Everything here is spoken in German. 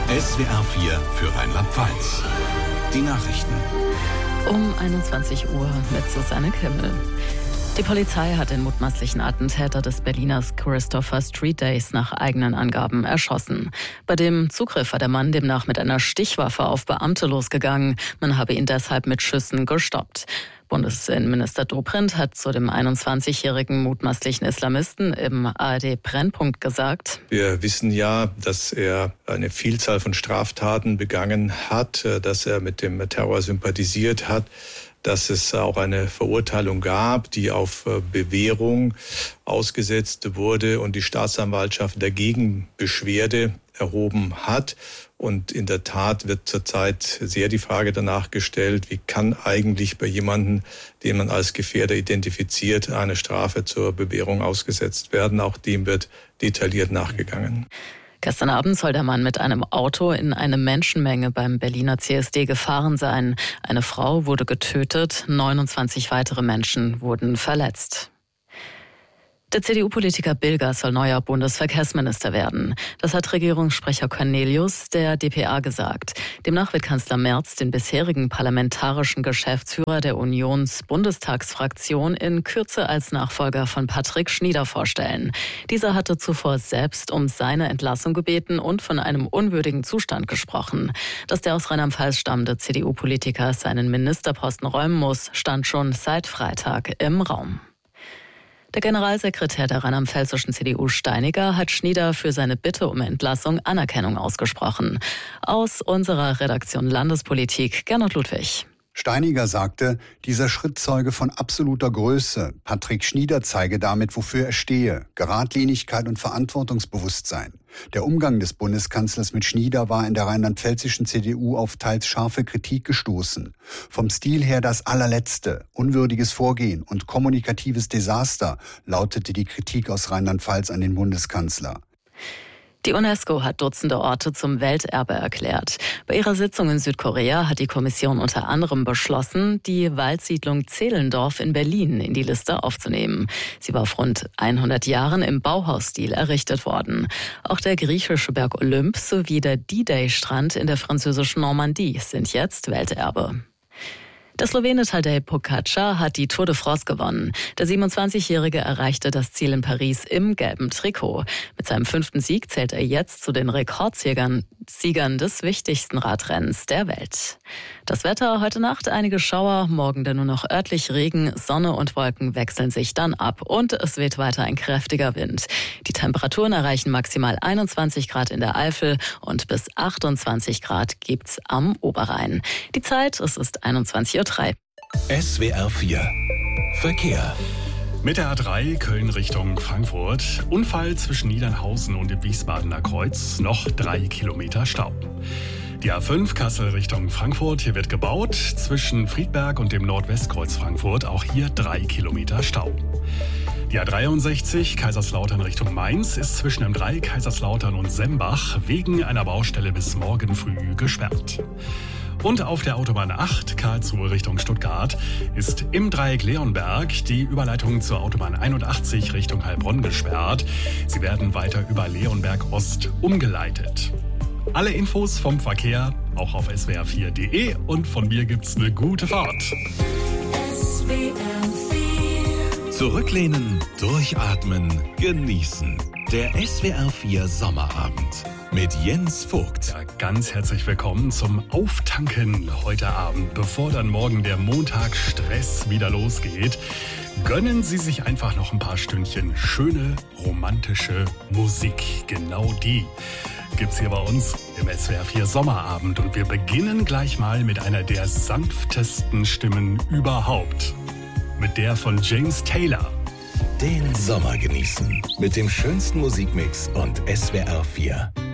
SWR 4 für Rheinland-Pfalz. Die Nachrichten. Um 21 Uhr mit Susanne Kimmel. Die Polizei hat den mutmaßlichen Attentäter des Berliners Christopher Street Days nach eigenen Angaben erschossen. Bei dem Zugriff war der Mann demnach mit einer Stichwaffe auf Beamte losgegangen. Man habe ihn deshalb mit Schüssen gestoppt. Bundesinnenminister Dobrindt hat zu dem 21-jährigen mutmaßlichen Islamisten im ARD-Brennpunkt gesagt: Wir wissen ja, dass er eine Vielzahl von Straftaten begangen hat, dass er mit dem Terror sympathisiert hat, dass es auch eine Verurteilung gab, die auf Bewährung ausgesetzt wurde und die Staatsanwaltschaft dagegen Beschwerde erhoben hat. Und in der Tat wird zurzeit sehr die Frage danach gestellt, wie kann eigentlich bei jemandem, den man als Gefährder identifiziert, eine Strafe zur Bewährung ausgesetzt werden. Auch dem wird detailliert nachgegangen. Gestern Abend soll der Mann mit einem Auto in eine Menschenmenge beim Berliner CSD gefahren sein. Eine Frau wurde getötet, 29 weitere Menschen wurden verletzt. Der CDU-Politiker Bilger soll neuer Bundesverkehrsminister werden. Das hat Regierungssprecher Cornelius der dpa gesagt. Demnach wird Kanzler Merz den bisherigen parlamentarischen Geschäftsführer der Unions-Bundestagsfraktion in Kürze als Nachfolger von Patrick Schnieder vorstellen. Dieser hatte zuvor selbst um seine Entlassung gebeten und von einem unwürdigen Zustand gesprochen. Dass der aus Rheinland-Pfalz stammende CDU-Politiker seinen Ministerposten räumen muss, stand schon seit Freitag im Raum. Der Generalsekretär der rheinland-pfälzischen CDU Steiniger hat Schnieder für seine Bitte um Entlassung Anerkennung ausgesprochen. Aus unserer Redaktion Landespolitik, Gernot Ludwig. Steiniger sagte, dieser Schritt zeuge von absoluter Größe. Patrick Schnieder zeige damit, wofür er stehe. Geradlinigkeit und Verantwortungsbewusstsein. Der Umgang des Bundeskanzlers mit Schnieder war in der rheinland-pfälzischen CDU auf teils scharfe Kritik gestoßen. Vom Stil her das allerletzte, unwürdiges Vorgehen und kommunikatives Desaster, lautete die Kritik aus Rheinland-Pfalz an den Bundeskanzler. Die UNESCO hat Dutzende Orte zum Welterbe erklärt. Bei ihrer Sitzung in Südkorea hat die Kommission unter anderem beschlossen, die Waldsiedlung Zehlendorf in Berlin in die Liste aufzunehmen. Sie war vor rund 100 Jahren im Bauhausstil errichtet worden. Auch der griechische Berg Olymp sowie der D-Day-Strand in der französischen Normandie sind jetzt Welterbe. Der Slowene Tadej Pogačar hat die Tour de France gewonnen. Der 27-Jährige erreichte das Ziel in Paris im gelben Trikot. Mit seinem 5. Sieg zählt er jetzt zu den Rekordsiegern des wichtigsten Radrennens der Welt. Das Wetter heute Nacht, einige Schauer, morgen dann nur noch örtlich Regen, Sonne und Wolken wechseln sich dann ab und es weht weiter ein kräftiger Wind. Die Temperaturen erreichen maximal 21 Grad in der Eifel und bis 28 Grad gibt's am Oberrhein. Die Zeit, es ist 21:03 Uhr. SWR 4 Verkehr. Mit der A3 Köln Richtung Frankfurt. Unfall zwischen Niedernhausen und dem Wiesbadener Kreuz. Noch 3 Kilometer Stau. Die A5 Kassel Richtung Frankfurt. Hier wird gebaut. Zwischen Friedberg und dem Nordwestkreuz Frankfurt. Auch hier 3 Kilometer Stau. Die A63 Kaiserslautern Richtung Mainz ist zwischen M3 Kaiserslautern und Sembach wegen einer Baustelle bis morgen früh gesperrt. Und auf der Autobahn 8 Karlsruhe Richtung Stuttgart ist im Dreieck Leonberg die Überleitung zur Autobahn 81 Richtung Heilbronn gesperrt. Sie werden weiter über Leonberg Ost umgeleitet. Alle Infos vom Verkehr auch auf swr4.de und von mir gibt's eine gute Fahrt. Zurücklehnen, durchatmen, genießen. Der SWR 4 Sommerabend mit Jens Vogt. Ja, ganz herzlich willkommen zum Auftanken heute Abend. Bevor dann morgen der Montagsstress wieder losgeht, gönnen Sie sich einfach noch ein paar Stündchen schöne, romantische Musik. Genau die gibt's hier bei uns im SWR 4 Sommerabend. Und wir beginnen gleich mal mit einer der sanftesten Stimmen überhaupt. Mit der von James Taylor. Den Sommer genießen mit dem schönsten Musikmix und SWR 4.